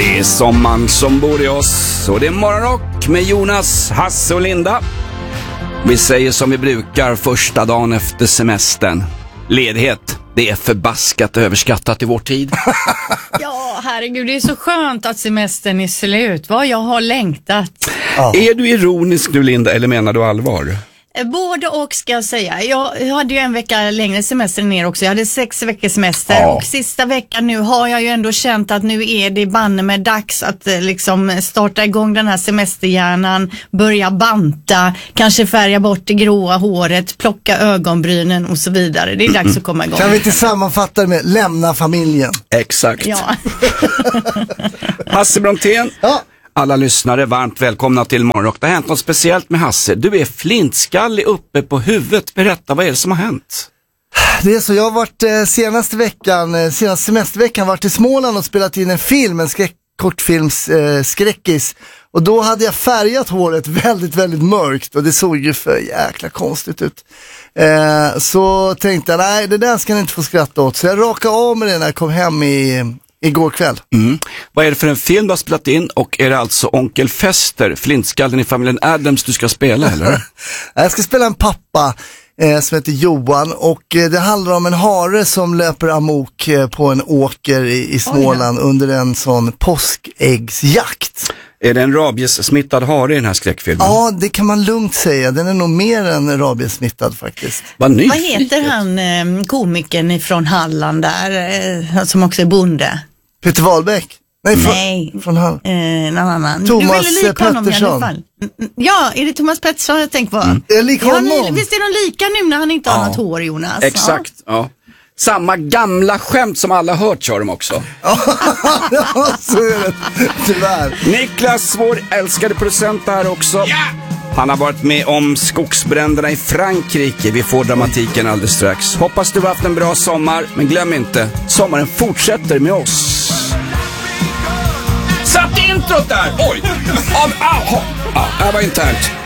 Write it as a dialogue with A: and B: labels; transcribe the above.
A: Det är sommaren som bor i oss och det är morgonrock med Jonas, Hasse och Linda. Vi säger som vi brukar första dagen efter semestern. Ledighet, det är förbaskat överskattat i vår tid.
B: Ja, herregud, det är så skönt att semestern är slut. Vad jag har längtat.
A: Ja. Är du ironisk nu, Linda, eller menar du allvar?
B: Både och ska jag säga. Jag hade ju en vecka längre semester ner också. Jag hade 6 veckors semester.
A: Ja.
B: Och sista veckan nu har jag ju ändå känt att nu är det banne med dags att liksom starta igång den här semesterhjärnan. Börja banta, kanske färga bort det gråa håret, plocka ögonbrynen och så vidare. Det är dags att komma igång.
C: Kan vi inte sammanfatta det med lämna familjen?
A: Exakt.
B: Ja.
A: Hasse Brontén.
C: Ja.
A: Alla lyssnare, varmt välkomna till Morgonrock. Det har hänt något speciellt med Hasse. Du är flintskallig uppe på huvudet. Berätta, vad är det som har hänt?
C: Det är så, jag har varit senaste semesterveckan varit i Småland och spelat in en film, en kortfilms skräckis. Och då hade jag färgat håret väldigt, väldigt mörkt och det såg ju för jäkla konstigt ut. Så tänkte jag, nej, det där ska ni inte få skratta åt. Så jag rakade av med det när jag kom hem igår kväll.
A: Vad är det för en film du har spelat in, och är det alltså Onkel Fester, flintskallen i familjen Adams, du ska spela, eller?
C: Jag ska spela en pappa som heter Johan, och det handlar om en hare som löper amok på en åker i Småland under en sån påskäggsjakt.
A: Är det en rabies-smittad hare i den här skräckfilmen?
C: Ja, det kan man lugnt säga. Den är nog mer än rabies-smittad faktiskt.
B: Vad heter han komikern från Halland där, som också är bonde?
C: Peter Wahlbeck?
B: Nej,
C: från Halland.
B: En annan.
C: Thomas
B: Pettersson. Ja, är det Thomas Pettersson jag tänker på?
C: Är lik honom?
B: Visst är de lika nu när han inte har något hår, Jonas?
A: Exakt, ja. Samma gamla skämt som alla hört kör de också.
C: Ja, så är det, tyvärr.
A: Niklas, vår älskade producent här också. Han har varit med om skogsbränderna i Frankrike. Vi får dramatiken alldeles strax. Hoppas du har haft en bra sommar, men glöm inte, sommaren fortsätter med oss. Satt introt där! Oj! Det var internt.